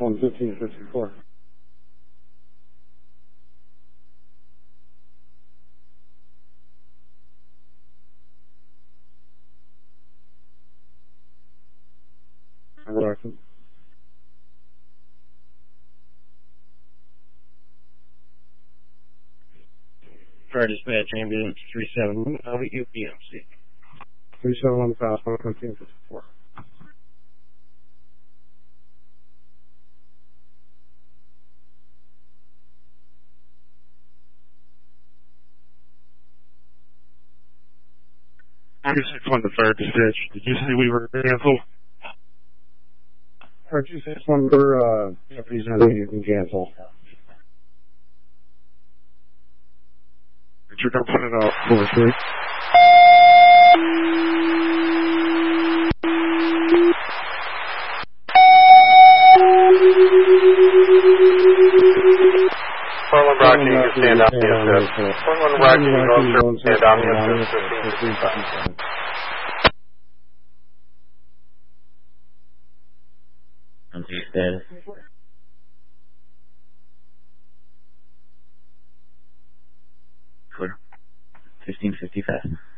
1554. Larson. Fire dispatch, ambulance 371, UPMC. 371 southbound, 1554. On the fire dispatch. Did you say we were canceled? Fire 261 for deputies and you can cancel. You're going to put it out for 3. Portland Rocky, you can stand on the assist. Portland Rocky, you can go stand on the assist. Status. 1555.